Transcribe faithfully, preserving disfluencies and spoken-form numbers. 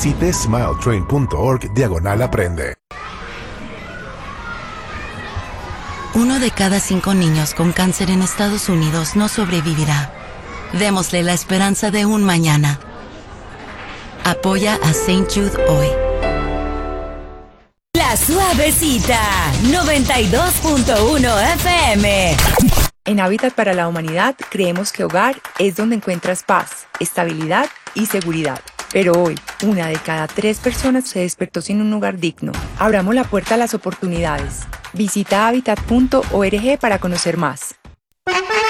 Visite smiletrain.org diagonal aprende. Uno de cada cinco niños con cáncer en Estados Unidos no sobrevivirá. Démosle la esperanza de un mañana. Apoya a Saint Jude hoy. La Suavecita, noventa y dos punto uno F M. En Hábitat para la Humanidad creemos que hogar es donde encuentras paz, estabilidad y seguridad. Pero hoy, una de cada tres personas se despertó sin un hogar digno. Abramos la puerta a las oportunidades. Visita hábitat punto org para conocer más.